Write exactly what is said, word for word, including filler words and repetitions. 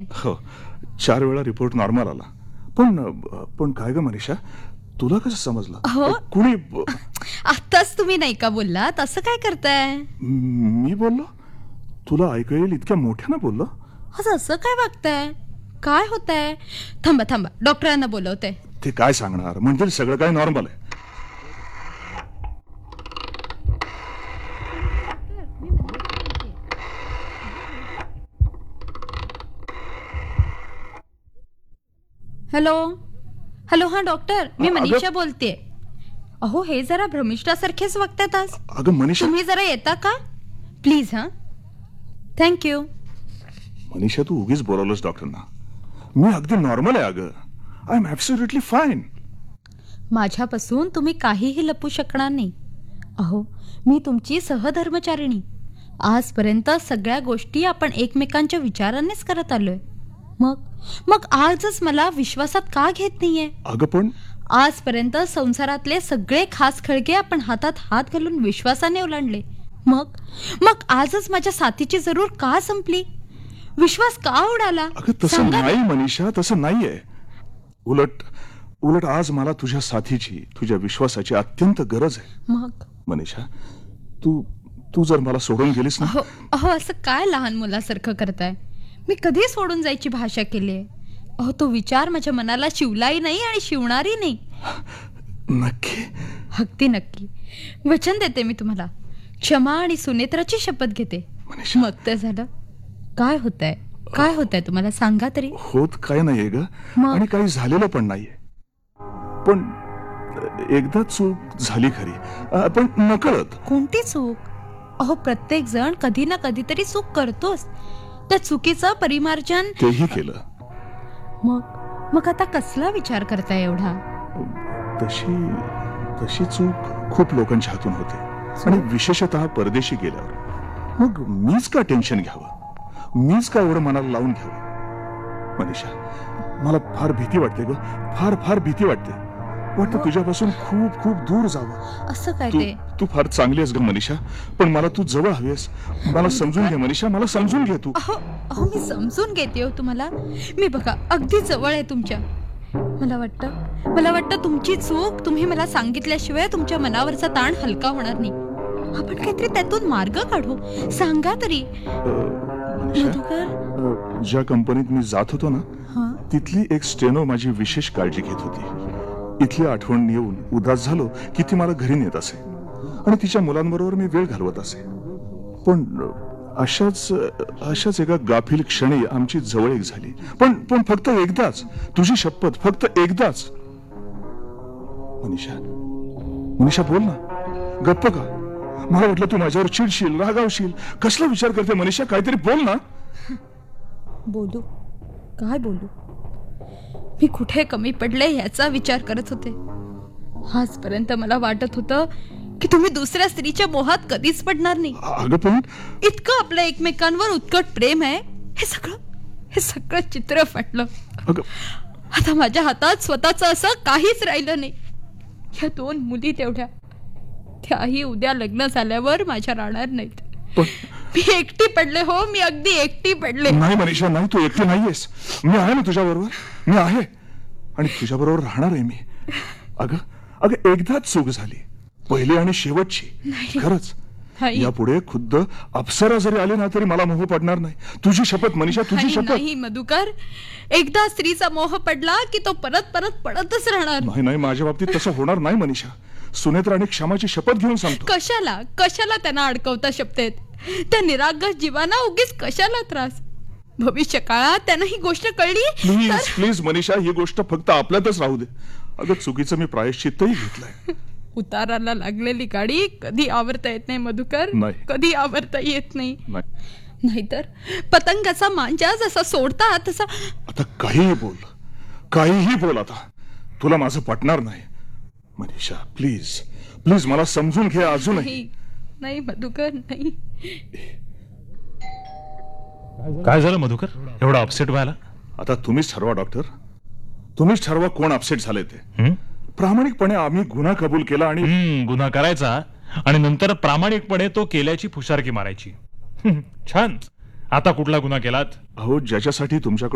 हो, चार वेळा रिपोर्ट नॉर्मल आला. पण पण काय ग मनीषा, तुला कसं समजलं? हो? कुणी? आत्ताच तुम्ही नाही का बोललात, असं काय करताय? मी बोललो? तुला ऐकू येईल इतक्या मोठ्यानं बोललो? असं असं काय वागताय? काय होतंय? थांबा थांबा, डॉक्टरांना बोलवते. ते काय सांगणार, म्हणजे सगळं काय नॉर्मल आहे. हॅलो हॅलो हा डॉक्टर, मी अगं- मनीषा बोलते. अहो हे जरा भ्रमिष्ठासारखेच वागतात आज. अगं मनीषा, तुम्ही जरा येता का प्लीज? हा, थँक्यू. मनीषा तू उगीच बोलवलंस डॉक्टरना. मी अगदी नॉर्मल आहे अगं. I am absolutely fine. माझ्यापासून तुम्ही काहीही लपू शकणार नाही. अहो मी तुमची सहधर्मचारिणी. आजपर्यंत सगळ्या गोष्टी आपण एकमेकांच्या विचारानेच करत आलोय. मग मग आजच मला विश्वासात का घेत नाहीये? अगं पण आजपर्यंत संसारातले सगळे खास खळगे आपण हातात हात घालून विश्वासाने ओलांडले. मग मग आजच माझ्या साथीची जरूर का संपली? विश्वास का उडाला? अगं तसं सांगा ना. नाही मनीषा, तसं नाहीये. उलट उलट आज मला तुझ्या साथीची, तुझ्या विश्वासाची अत्यंत गरज आहे. मग मनीषा, तू तू जर मला सोडून गेलीस ना. अहो अहो असं काय लहान मुलासारखं करताय? मी कधी सोडून जायची भाषा केली? अहो तो विचार माझ्या मनाला शिवलाही नाही आणि शिवणारही नाही. नक्की? अगदी नक्की. वचन देते मी तुम्हाला. क्षमा आणि सुनेत्राची शपथ घेते. मनीषा, मग तर झालं. काय होतंय? काय होतंय तुम्हाला सांगा तरी. होत काय नाहीये ग, मग? आणि काही झालेलं पण नाहीये. पण एकदा चूक झाली खरी, अ, पण नकळत. कोणती चूक? अहो प्रत्येक जण कधी ना कधीतरी चूक करतोच. त्या चुकीचं परिमार्जन तेही केलं. मग मग आता कसला विचार करताय एवढा? तशी तशी चूक खूप लोकांच्या हातून होते, आणि विशेषतः परदेशी गेल्यावर. मग मीच का टेन्शन घ्यावं? मीच का एवढं मनाला लावून घ्यावं? मनीषा, मला फार भीती वाटते ग, फार फार भीती वाटते. वाटतं तुझ्यापासून खूप खूप दूर जावं. असं काय तू ते? तू फार चांगली आहेस ग मनीषा, पण मला तू जवळ हवीस. मला समजून घे मनीषा, मला समजून घे तू. अहो अहो मी समजून घेते हो तुम्हाला. मी बघा अगदी जवळ आहे तुमच्या. मला वाटतं मला वाटतं तुमची चूक तुम्ही मला सांगितल्याशिवाय तुमच्या मनावरचा ताण हलका होणार नाही. आपण काहीतरी त्यातून मार्ग काढू. सांगा तरी. मनीषा, मधुकर, अ, ज्या कंपनीत मी जात होतो ना, हा तिथली एक स्टेनो माझी विशेष काळजी घेत होती. इथली आठवण येऊन उदास झालो की ती मला घरी नेत असे, आणि तिच्या मुलांबरोबर मी वेळ घालवत असे. पण अशाच अशाच एका गाफील क्षणी आमची जवळीक झाली. पण पण फक्त एकदाच. तुझी शपथ, फक्त एकदाच. मनीषा, मनीषा बोल ना. गप्प का? मला वाटलं तू माझ्यावर चिडशील, रागावशील. कसला विचार करते मनीषा? काहीतरी बोल ना. बोलू? काय बोलू? मी कुठे कमी पडले याचा विचार करत होते. आजपर्यंत मला वाटत होतं की तुम्ही दुसऱ्या स्त्रीच्या मोहात कधीच पडणार नाही. अगं पण इतकं आपलं एकमेकांवर उत्कट प्रेम आहे. हे सगळं हे सगळं चित्र फाटलं. अगं आता माझ्या हातात स्वतःचं असं काहीच राहिलं नाही. या दोन मुली तेवढ्या, त्याही उद्या लग्न झाल्यावर माझ्या राहणार नाहीत. पण मी एकटी पडले हो, मी अगदी एकटी पडले. नाही मनीषा, नाही, तू एकटी नाहीयेस. मी आहे ना तुझ्या बरोबर. मी आहे, आणि तुझ्या बरोबर राहणार आहे मी. अगं अगं एकदाच चूक झाली, पहिली आणि शेवटची. खरंच नाही. यापुढे खुद्द अप्सरा जरी आले ना तरी मला मोह पडणार नाही. तुझी शपथ मनीषा, तुझी नाही, शपथ. नाही मधुकर, एकदा स्त्रीचा मोह पडला की तो परत परत पडतच राहणार. नाही नाही, माझ्या बाबतीत तसं होणार नाही मनीषा. सुनेत्रा आणि क्षमाची शपथ घेऊन सांगतो. कशाला कशाला त्यांना अडकवता शपथेत? त्या निरागस जीवाना उगीच कशाला त्रास? भविष्य काळात त्यांना ही गोष्ट कळली प्लीज तर प्लीज मनीषा, ही गोष्ट फक्त आपल्यातच राहू दे. अगं चुकीचं मी प्रायश्चित्तही घेतलंय. उताराला लागलेली गाडी कधी आवरता येत नाही मधुकर. नाही. कधी आवरता येत नाही. नाही, नाहीतर पतंगाचा मांजा जसा सोडता तसा. आता काहीही बोल, काहीही बोल. आता तुला माझं पटणार नाही मनीषा. प्लीज प्लीज मला समजून घे अजूनही. नाही नाही मधुकर, नाही. काय झालं मधुकर, एवढा अपसेट व्हायला? आता तुम्हीच ठरवा डॉक्टर, तुम्हीच ठरवा कोण अपसेट झाले ते. हं? प्रामाणिकपणे आम्ही गुन्हा कबूल केला आणि हं, गुन्हा करायचा आणि नंतर प्रामाणिकपणे तो केल्याची फुशारकी मारायची. हं, छान. आता कुठला गुन्हा केलात? अहो, ज्याच्यासाठी तुमच्याकडे